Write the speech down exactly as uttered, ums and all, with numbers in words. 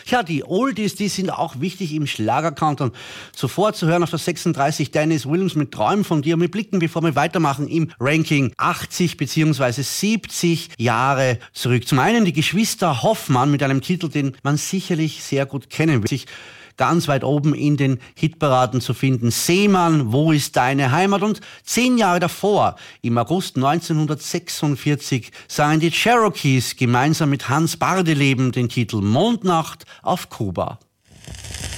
Ja, die Oldies, die sind auch wichtig im Schlagerkanton. Zuvor zu hören auf der sechsunddreißig Dennis Williams mit Träumen von dir. Und wir blicken, bevor wir weitermachen, im Ranking achtzig bzw. siebzig Jahre zurück. Zum einen die Geschwister Hoffmann mit einem Titel, den man sicherlich sehr gut kennen wird. Sich ganz weit oben in den Hitparaden zu finden. Seemann, wo ist deine Heimat? Und zehn Jahre davor, im August neunzehnhundertsechsundvierzig, sangen die Cherokees gemeinsam mit Hans Bardeleben den Titel Mondnacht auf Kuba.